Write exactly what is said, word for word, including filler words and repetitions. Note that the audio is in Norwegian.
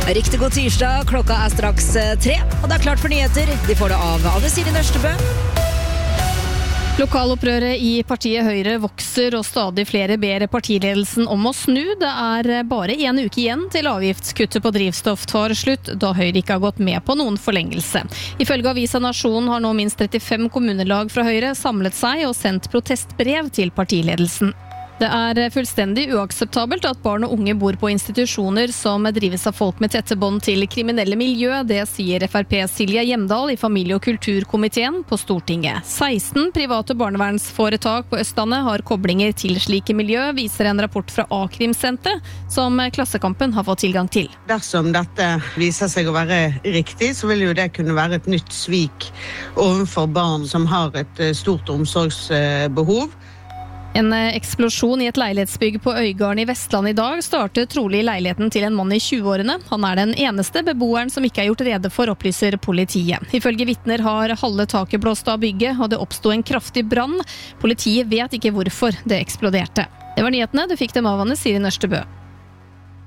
Riktig god tirsdag, klokka er straks tre, og det er klart for nyheter. De får det av Anne Siri Nørstebø. Lokalopprøret i partiet Høyre vokser, og stadig flere ber partiledelsen om å snu. Det er bare en uke igjen til avgiftskuttet på drivstoff tar slutt, da Høyre ikke har gått med på noen forlengelse. Ifølge Avisa Nasjon har nå minst trettifem kommunelag fra Høyre samlet seg og sendt protestbrev til partiledelsen. Det er fullstendig uakseptabelt at barn og unge bor på institusjoner som drives av folk med tette bånd til kriminelle miljø. Det sier F R P's Silje Hjemdal i familie- og kulturkomiteen på Stortinget. seksten private barnevernsforetak på Østlandet har koblinger til slike miljø, viser en rapport fra A-krimsenteret, som Klassekampen har fått tilgang til. Dersom dette viser seg å være riktig, så vil jo det kunne være et nytt svik overfor barn som har et stort omsorgsbehov. En eksplosjon i et leilighetsbygg på Øygarden i Vestland i dag startet trolig leiligheten til en mann i tjueårene. Han er den eneste beboeren som ikke er gjort rede for, opplyser politiet. Ifølge vitner har halve taket blåst av bygget, og det oppstod en kraftig brann. Politiet vet ikke hvorfor det eksploderte. Det var nyhetene, du fikk dem av Anne Siri Nørstebø.